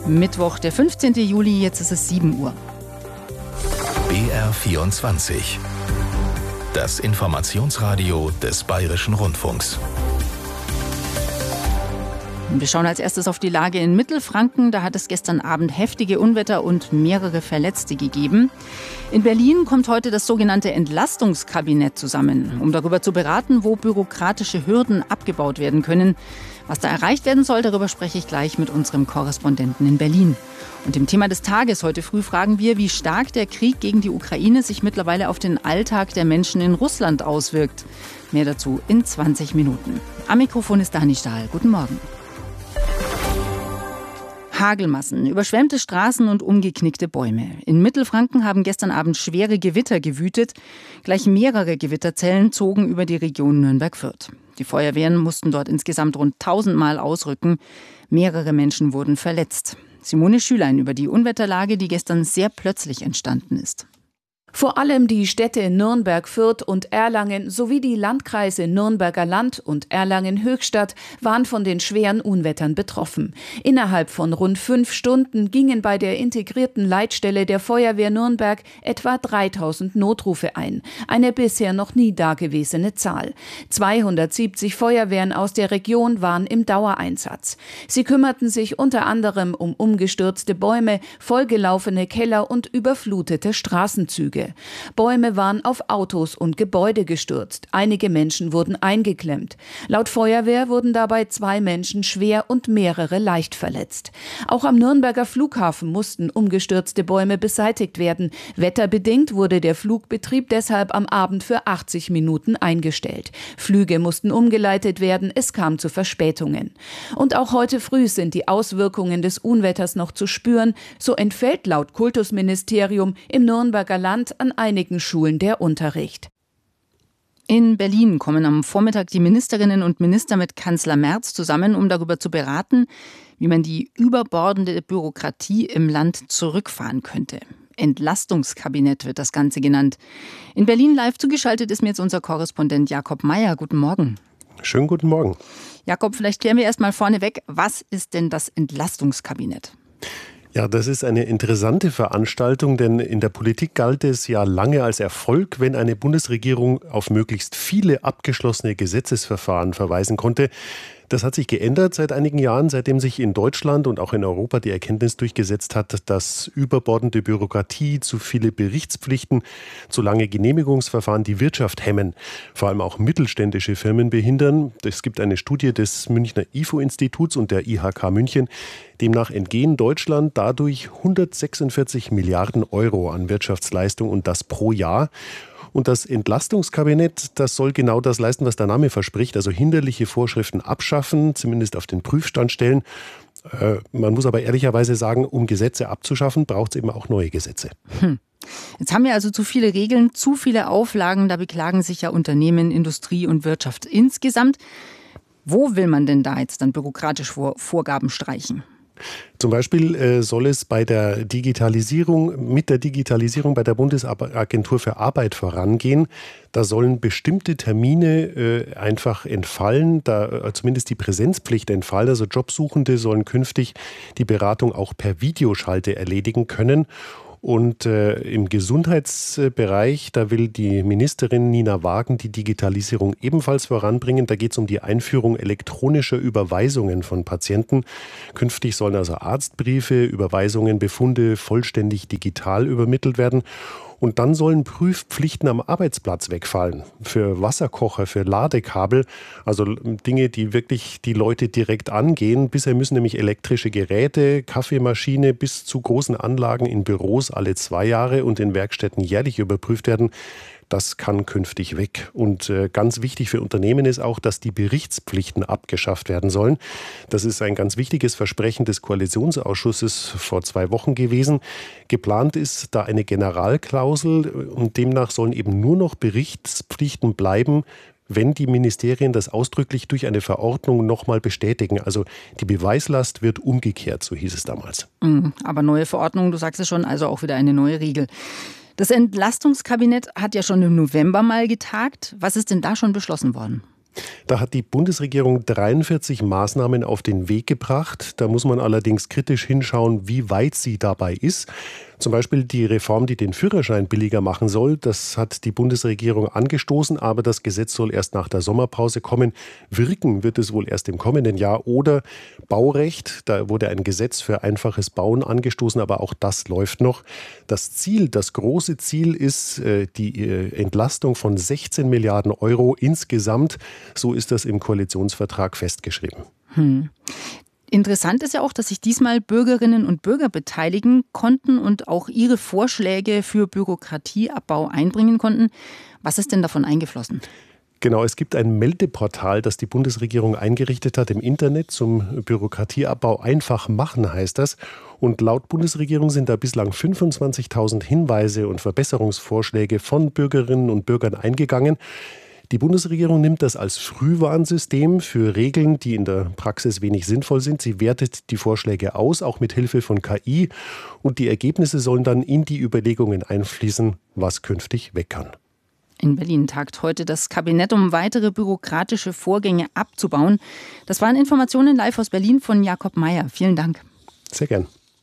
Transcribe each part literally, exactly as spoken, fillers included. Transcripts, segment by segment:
Mittwoch, der fünfzehnten Juli, jetzt ist es sieben Uhr. B R vierundzwanzig. Das Informationsradio des Bayerischen Rundfunks. Wir schauen als erstes auf die Lage in Mittelfranken. Da hat es gestern Abend heftige Unwetter und mehrere Verletzte gegeben. In Berlin kommt heute das sogenannte Entlastungskabinett zusammen, um darüber zu beraten, wo bürokratische Hürden abgebaut werden können. Was da erreicht werden soll, darüber spreche ich gleich mit unserem Korrespondenten in Berlin. Und im Thema des Tages heute früh fragen wir, wie stark der Krieg gegen die Ukraine sich mittlerweile auf den Alltag der Menschen in Russland auswirkt. Mehr dazu in zwanzig Minuten. Am Mikrofon ist Dani Stahl. Guten Morgen. Hagelmassen, überschwemmte Straßen und umgeknickte Bäume. In Mittelfranken haben gestern Abend schwere Gewitter gewütet. Gleich mehrere Gewitterzellen zogen über die Region Nürnberg-Fürth. Die Feuerwehren mussten dort insgesamt rund tausend Mal ausrücken. Mehrere Menschen wurden verletzt. Simone Schülein über die Unwetterlage, die gestern sehr plötzlich entstanden ist. Vor allem die Städte Nürnberg, Fürth und Erlangen sowie die Landkreise Nürnberger Land und Erlangen-Höchstadt waren von den schweren Unwettern betroffen. Innerhalb von rund fünf Stunden gingen bei der integrierten Leitstelle der Feuerwehr Nürnberg etwa dreitausend Notrufe ein. Eine bisher noch nie dagewesene Zahl. zweihundertsiebzig Feuerwehren aus der Region waren im Dauereinsatz. Sie kümmerten sich unter anderem um umgestürzte Bäume, vollgelaufene Keller und überflutete Straßenzüge. Bäume waren auf Autos und Gebäude gestürzt. Einige Menschen wurden eingeklemmt. Laut Feuerwehr wurden dabei zwei Menschen schwer und mehrere leicht verletzt. Auch am Nürnberger Flughafen mussten umgestürzte Bäume beseitigt werden. Wetterbedingt wurde der Flugbetrieb deshalb am Abend für achtzig Minuten eingestellt. Flüge mussten umgeleitet werden, es kam zu Verspätungen. Und auch heute früh sind die Auswirkungen des Unwetters noch zu spüren. So entfällt laut Kultusministerium im Nürnberger Land an einigen Schulen der Unterricht. In Berlin kommen am Vormittag die Ministerinnen und Minister mit Kanzler Merz zusammen, um darüber zu beraten, wie man die überbordende Bürokratie im Land zurückfahren könnte. Entlastungskabinett wird das Ganze genannt. In Berlin live zugeschaltet ist mir jetzt unser Korrespondent Jakob Mayer. Guten Morgen. Schönen guten Morgen. Jakob, vielleicht klären wir erst mal vorneweg, was ist denn das Entlastungskabinett? Ja, das ist eine interessante Veranstaltung, denn in der Politik galt es ja lange als Erfolg, wenn eine Bundesregierung auf möglichst viele abgeschlossene Gesetzesverfahren verweisen konnte. Das hat sich geändert seit einigen Jahren, seitdem sich in Deutschland und auch in Europa die Erkenntnis durchgesetzt hat, dass überbordende Bürokratie, zu viele Berichtspflichten, zu lange Genehmigungsverfahren die Wirtschaft hemmen, vor allem auch mittelständische Firmen behindern. Es gibt eine Studie des Münchner I F O-Instituts und der I H K München. Demnach entgehen Deutschland dadurch hundertsechsundvierzig Milliarden Euro an Wirtschaftsleistung und das pro Jahr. Und das Entlastungskabinett, das soll genau das leisten, was der Name verspricht, also hinderliche Vorschriften abschaffen, zumindest auf den Prüfstand stellen. Äh, man muss aber ehrlicherweise sagen, um Gesetze abzuschaffen, braucht es eben auch neue Gesetze. Hm. Jetzt haben wir also zu viele Regeln, zu viele Auflagen, da beklagen sich ja Unternehmen, Industrie und Wirtschaft insgesamt. Wo will man denn da jetzt dann bürokratisch Vor- Vorgaben streichen? Zum Beispiel äh, soll es bei der Digitalisierung, mit der Digitalisierung bei der Bundesagentur für Arbeit vorangehen. Da sollen bestimmte Termine äh, einfach entfallen, da äh, zumindest die Präsenzpflicht entfallen. Also Jobsuchende sollen künftig die Beratung auch per Videoschalte erledigen können. Und äh, im Gesundheitsbereich, da will die Ministerin Nina Wagen die Digitalisierung ebenfalls voranbringen. Da geht es um die Einführung elektronischer Überweisungen von Patienten. Künftig sollen also Arztbriefe, Überweisungen, Befunde vollständig digital übermittelt werden. Und dann sollen Prüfpflichten am Arbeitsplatz wegfallen. Für Wasserkocher, für Ladekabel, also Dinge, die wirklich die Leute direkt angehen. Bisher müssen nämlich elektrische Geräte, Kaffeemaschine bis zu großen Anlagen in Büros alle zwei Jahre und in Werkstätten jährlich überprüft werden. Das kann künftig weg. Und äh, ganz wichtig für Unternehmen ist auch, dass die Berichtspflichten abgeschafft werden sollen. Das ist ein ganz wichtiges Versprechen des Koalitionsausschusses vor zwei Wochen gewesen. Geplant ist da eine Generalklausel und demnach sollen eben nur noch Berichtspflichten bleiben, wenn die Ministerien das ausdrücklich durch eine Verordnung nochmal bestätigen. Also die Beweislast wird umgekehrt, so hieß es damals. Aber neue Verordnung, du sagst es schon, also auch wieder eine neue Regel. Das Entlastungskabinett hat ja schon im November mal getagt. Was ist denn da schon beschlossen worden? Da hat die Bundesregierung dreiundvierzig Maßnahmen auf den Weg gebracht. Da muss man allerdings kritisch hinschauen, wie weit sie dabei ist. Zum Beispiel die Reform, die den Führerschein billiger machen soll. Das hat die Bundesregierung angestoßen, aber das Gesetz soll erst nach der Sommerpause kommen. Wirken wird es wohl erst im kommenden Jahr. Oder Baurecht, da wurde ein Gesetz für einfaches Bauen angestoßen, aber auch das läuft noch. Das Ziel, das große Ziel ist die Entlastung von sechzehn Milliarden Euro insgesamt. So ist das im Koalitionsvertrag festgeschrieben. Hm. Interessant ist ja auch, dass sich diesmal Bürgerinnen und Bürger beteiligen konnten und auch ihre Vorschläge für Bürokratieabbau einbringen konnten. Was ist denn davon eingeflossen? Genau, es gibt ein Meldeportal, das die Bundesregierung eingerichtet hat im Internet zum Bürokratieabbau. Einfach machen heißt das. Und laut Bundesregierung sind da bislang fünfundzwanzigtausend Hinweise und Verbesserungsvorschläge von Bürgerinnen und Bürgern eingegangen. Die Bundesregierung nimmt das als Frühwarnsystem für Regeln, die in der Praxis wenig sinnvoll sind. Sie wertet die Vorschläge aus, auch mit Hilfe von K I. Und die Ergebnisse sollen dann in die Überlegungen einfließen, was künftig weg kann. In Berlin tagt heute das Kabinett, um weitere bürokratische Vorgänge abzubauen. Das waren Informationen live aus Berlin von Jakob Meyer. Vielen Dank. Sehr gern.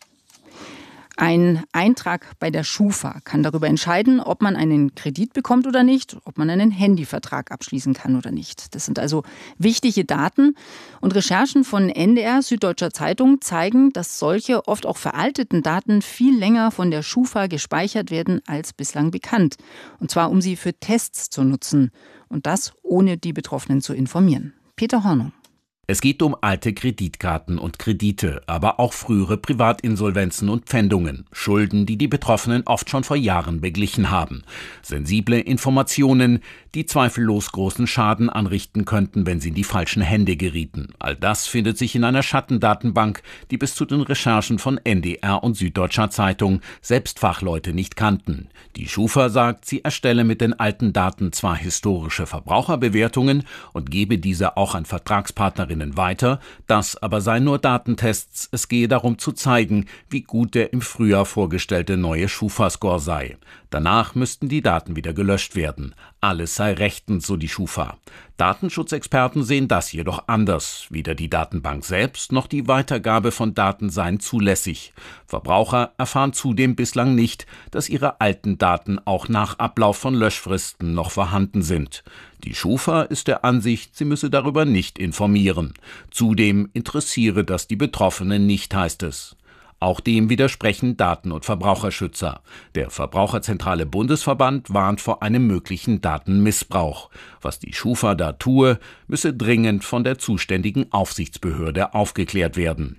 Ein Eintrag bei der Schufa kann darüber entscheiden, ob man einen Kredit bekommt oder nicht, ob man einen Handyvertrag abschließen kann oder nicht. Das sind also wichtige Daten. Und Recherchen von N D R, Süddeutscher Zeitung zeigen, dass solche oft auch veralteten Daten viel länger von der Schufa gespeichert werden als bislang bekannt. Und zwar, um sie für Tests zu nutzen. Und das, ohne die Betroffenen zu informieren. Peter Hornung. Es geht um alte Kreditkarten und Kredite, aber auch frühere Privatinsolvenzen und Pfändungen, Schulden, die die Betroffenen oft schon vor Jahren beglichen haben. Sensible Informationen, die zweifellos großen Schaden anrichten könnten, wenn sie in die falschen Hände gerieten. All das findet sich in einer Schattendatenbank, die bis zu den Recherchen von N D R und Süddeutscher Zeitung selbst Fachleute nicht kannten. Die Schufa sagt, sie erstelle mit den alten Daten zwar historische Verbraucherbewertungen und gebe diese auch an Vertragspartnerinnen weiter, das aber seien nur Datentests, es gehe darum zu zeigen, wie gut der im Frühjahr vorgestellte neue Schufa-Score sei. Danach müssten die Daten wieder gelöscht werden. Alles sei rechtens, so die Schufa. Datenschutzexperten sehen das jedoch anders. Weder die Datenbank selbst noch die Weitergabe von Daten seien zulässig. Verbraucher erfahren zudem bislang nicht, dass ihre alten Daten auch nach Ablauf von Löschfristen noch vorhanden sind. Die Schufa ist der Ansicht, sie müsse darüber nicht informieren. Zudem interessiere das die Betroffenen nicht, heißt es. Auch dem widersprechen Daten- und Verbraucherschützer. Der Verbraucherzentrale Bundesverband warnt vor einem möglichen Datenmissbrauch. Was die Schufa da tue, müsse dringend von der zuständigen Aufsichtsbehörde aufgeklärt werden.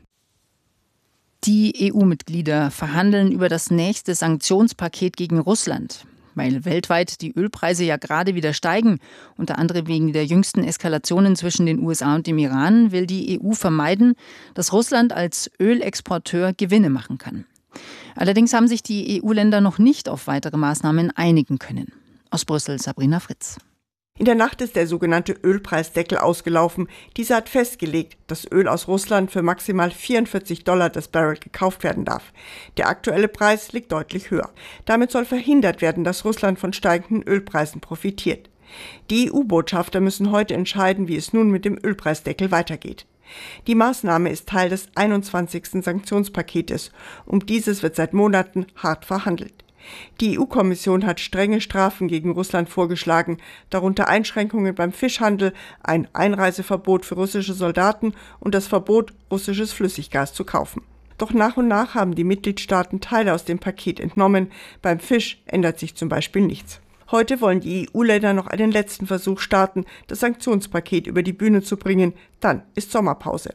Die E U-Mitglieder verhandeln über das nächste Sanktionspaket gegen Russland. Weil weltweit die Ölpreise ja gerade wieder steigen, unter anderem wegen der jüngsten Eskalationen zwischen den U S A und dem Iran, will die E U vermeiden, dass Russland als Ölexporteur Gewinne machen kann. Allerdings haben sich die E U-Länder noch nicht auf weitere Maßnahmen einigen können. Aus Brüssel Sabrina Fritz. In der Nacht ist der sogenannte Ölpreisdeckel ausgelaufen. Dieser hat festgelegt, dass Öl aus Russland für maximal vierundvierzig Dollar das Barrel gekauft werden darf. Der aktuelle Preis liegt deutlich höher. Damit soll verhindert werden, dass Russland von steigenden Ölpreisen profitiert. Die E U-Botschafter müssen heute entscheiden, wie es nun mit dem Ölpreisdeckel weitergeht. Die Maßnahme ist Teil des einundzwanzigsten Sanktionspaketes. Um dieses wird seit Monaten hart verhandelt. Die E U-Kommission hat strenge Strafen gegen Russland vorgeschlagen, darunter Einschränkungen beim Fischhandel, ein Einreiseverbot für russische Soldaten und das Verbot, russisches Flüssiggas zu kaufen. Doch nach und nach haben die Mitgliedstaaten Teile aus dem Paket entnommen. Beim Fisch ändert sich zum Beispiel nichts. Heute wollen die E U-Länder noch einen letzten Versuch starten, das Sanktionspaket über die Bühne zu bringen. Dann ist Sommerpause.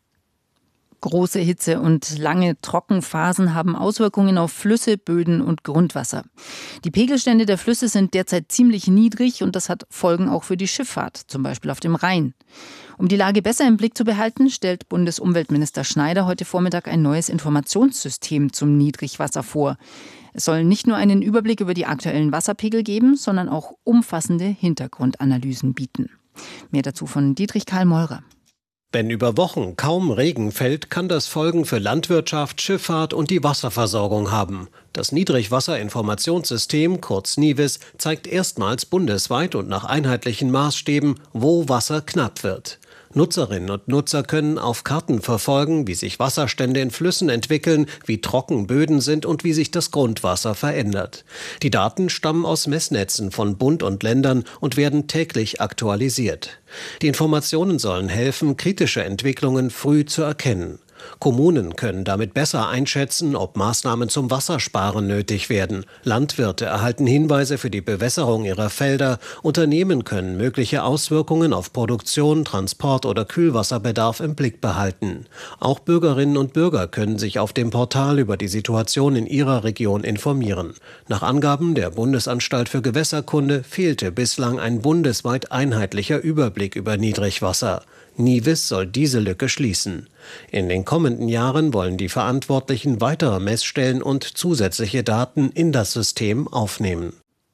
Große Hitze und lange Trockenphasen haben Auswirkungen auf Flüsse, Böden und Grundwasser. Die Pegelstände der Flüsse sind derzeit ziemlich niedrig und das hat Folgen auch für die Schifffahrt, zum Beispiel auf dem Rhein. Um die Lage besser im Blick zu behalten, stellt Bundesumweltminister Schneider heute Vormittag ein neues Informationssystem zum Niedrigwasser vor. Es soll nicht nur einen Überblick über die aktuellen Wasserpegel geben, sondern auch umfassende Hintergrundanalysen bieten. Mehr dazu von Dietrich Karl Meurer. Wenn über Wochen kaum Regen fällt, kann das Folgen für Landwirtschaft, Schifffahrt und die Wasserversorgung haben. Das Niedrigwasserinformationssystem, kurz NIWIS, zeigt erstmals bundesweit und nach einheitlichen Maßstäben, wo Wasser knapp wird. Nutzerinnen und Nutzer können auf Karten verfolgen, wie sich Wasserstände in Flüssen entwickeln, wie trocken Böden sind und wie sich das Grundwasser verändert. Die Daten stammen aus Messnetzen von Bund und Ländern und werden täglich aktualisiert. Die Informationen sollen helfen, kritische Entwicklungen früh zu erkennen. Kommunen können damit besser einschätzen, ob Maßnahmen zum Wassersparen nötig werden. Landwirte erhalten Hinweise für die Bewässerung ihrer Felder. Unternehmen können mögliche Auswirkungen auf Produktion, Transport oder Kühlwasserbedarf im Blick behalten. Auch Bürgerinnen und Bürger können sich auf dem Portal über die Situation in ihrer Region informieren. Nach Angaben der Bundesanstalt für Gewässerkunde fehlte bislang ein bundesweit einheitlicher Überblick über Niedrigwasser. NIWIS soll diese Lücke schließen. In den kommenden Jahren wollen die Verantwortlichen weitere Messstellen und zusätzliche Daten in das System aufnehmen.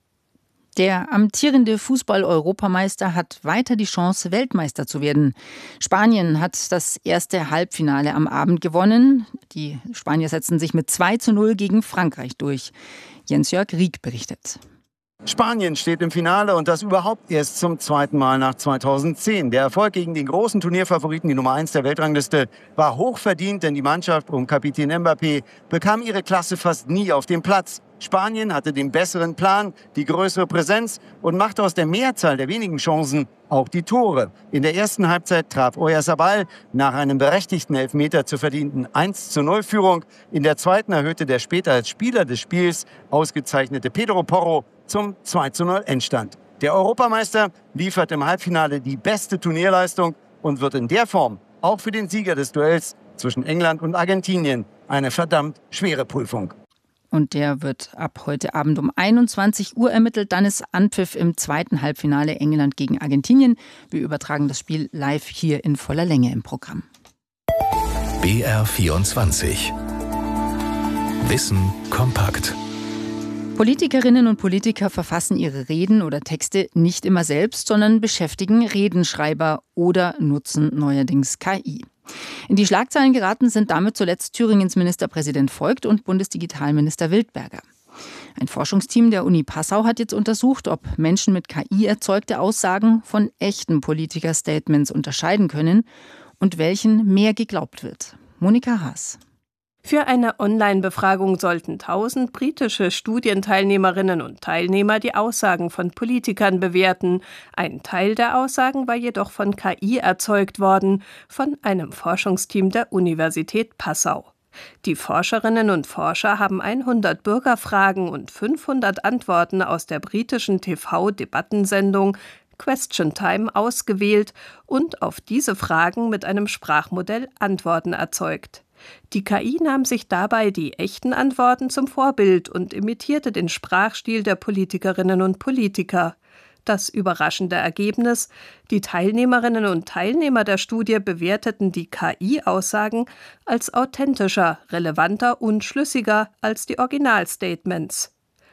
Der amtierende Fußball-Europameister hat weiter die Chance, Weltmeister zu werden. Spanien hat das erste Halbfinale am Abend gewonnen. Die Spanier setzten sich mit zwei zu null gegen Frankreich durch. Jens-Jörg Rieck berichtet. Spanien steht im Finale und das überhaupt erst zum zweiten Mal nach zweitausendzehn. Der Erfolg gegen den großen Turnierfavoriten, die Nummer eins der Weltrangliste, war hochverdient, denn die Mannschaft um Kapitän Mbappé bekam ihre Klasse fast nie auf dem Platz. Spanien hatte den besseren Plan, die größere Präsenz und machte aus der Mehrzahl der wenigen Chancen auch die Tore. In der ersten Halbzeit traf Oyarzabal nach einem berechtigten Elfmeter zur verdienten eins zu null Führung. In der zweiten erhöhte der später als Spieler des Spiels ausgezeichnete Pedro Porro zum zwei zu null Endstand. Der Europameister liefert im Halbfinale die beste Turnierleistung und wird in der Form auch für den Sieger des Duells zwischen England und Argentinien eine verdammt schwere Prüfung. Und der wird ab heute Abend um einundzwanzig Uhr ermittelt. Dann ist Anpfiff im zweiten Halbfinale England gegen Argentinien. Wir übertragen das Spiel live hier in voller Länge im Programm. B R vierundzwanzig. Wissen kompakt. Politikerinnen und Politiker verfassen ihre Reden oder Texte nicht immer selbst, sondern beschäftigen Redenschreiber oder nutzen neuerdings K I. In die Schlagzeilen geraten sind damit zuletzt Thüringens Ministerpräsident Voigt und Bundesdigitalminister Wildberger. Ein Forschungsteam der Uni Passau hat jetzt untersucht, ob Menschen mit K I erzeugte Aussagen von echten Politiker-Statements unterscheiden können und welchen mehr geglaubt wird. Monika Haas. Für eine Online-Befragung sollten tausend britische Studienteilnehmerinnen und Teilnehmer die Aussagen von Politikern bewerten. Ein Teil der Aussagen war jedoch von K I erzeugt worden, von einem Forschungsteam der Universität Passau. Die Forscherinnen und Forscher haben hundert Bürgerfragen und fünfhundert Antworten aus der britischen T V-Debattensendung Question Time ausgewählt und auf diese Fragen mit einem Sprachmodell Antworten erzeugt. Die K I nahm sich dabei die echten Antworten zum Vorbild und imitierte den Sprachstil der Politikerinnen und Politiker. Das überraschende Ergebnis: Die Teilnehmerinnen und Teilnehmer der Studie bewerteten die K I-Aussagen als authentischer, relevanter und schlüssiger als die Originalstatements.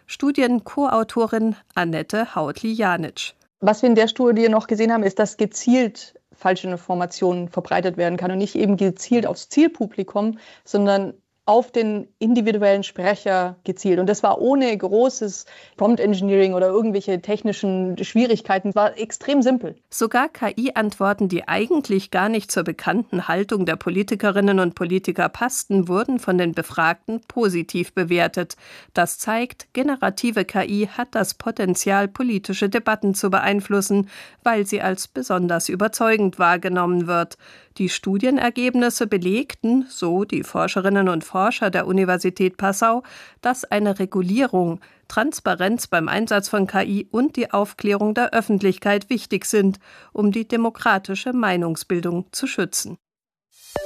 Studien-Co-Autorin Annette Hautli-Janitsch. Was wir in der Studie noch gesehen haben, ist, dass gezielt falsche Informationen verbreitet werden kann und nicht eben gezielt aufs Zielpublikum, sondern auf den individuellen Sprecher gezielt. Und das war ohne großes Prompt Engineering oder irgendwelche technischen Schwierigkeiten. War extrem simpel. Sogar K I-Antworten, die eigentlich gar nicht zur bekannten Haltung der Politikerinnen und Politiker passten, wurden von den Befragten positiv bewertet. Das zeigt, generative K I hat das Potenzial, politische Debatten zu beeinflussen, weil sie als besonders überzeugend wahrgenommen wird. Die Studienergebnisse belegten, so die Forscherinnen und Forscher der Universität Passau, dass eine Regulierung, Transparenz beim Einsatz von K I und die Aufklärung der Öffentlichkeit wichtig sind, um die demokratische Meinungsbildung zu schützen.